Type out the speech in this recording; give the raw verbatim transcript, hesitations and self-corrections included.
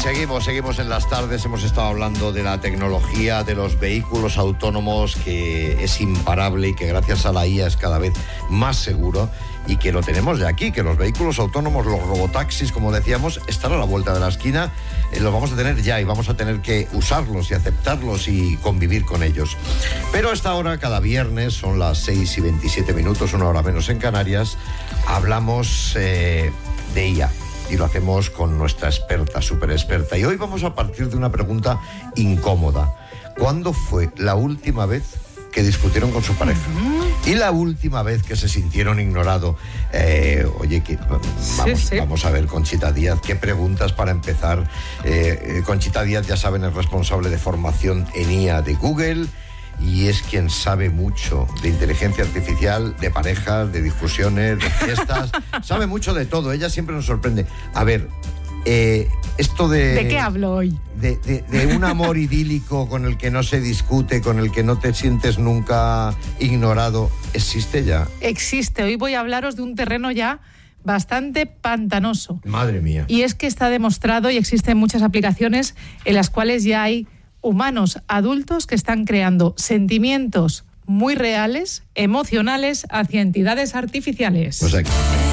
Seguimos, seguimos en las tardes, hemos estado hablando de la tecnología, de los vehículos autónomos, que es imparable y que gracias a la I A es cada vez más seguro y que lo tenemos de aquí, que los vehículos autónomos, los robotaxis, como decíamos, están a la vuelta de la esquina, eh, los vamos a tener ya y vamos a tener que usarlos y aceptarlos y convivir con ellos. Pero a esta hora, cada viernes, son las seis y veintisiete minutos, una hora menos en Canarias, hablamos eh, de I A. Y lo hacemos con nuestra experta, súper experta. Y hoy vamos a partir de una pregunta incómoda. ¿Cuándo fue la última vez que discutieron con su pareja? Uh-huh. Y la última vez que se sintieron ignorados. Eh, oye, que, vamos, sí, sí. vamos a ver, Conchita Díaz, qué preguntas para empezar. Eh, eh, Conchita Díaz, ya saben, es responsable de formación en I A de Google. Y es quien sabe mucho de inteligencia artificial, de parejas, de discusiones, de fiestas. Sabe mucho de todo. Ella siempre nos sorprende. A ver, eh, esto de... ¿De qué hablo hoy? De, de, de un amor idílico con el que no se discute, con el que no te sientes nunca ignorado, ¿existe ya? Existe. Hoy voy a hablaros de un terreno ya bastante pantanoso. Madre mía. Y es que está demostrado y existen muchas aplicaciones en las cuales ya hay humanos adultos que están creando sentimientos muy reales, emocionales, hacia entidades artificiales. O sea,